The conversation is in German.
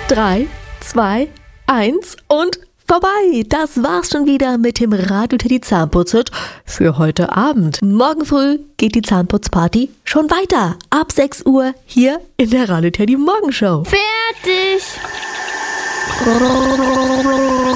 3, 2, 1 und vorbei. Das war's schon wieder mit dem Radio Teddy Zahnputz-Hit für heute Abend. Morgen früh geht die Zahnputzparty schon weiter. Ab 6 Uhr hier in der Radio Teddy Morgenshow. Fertig!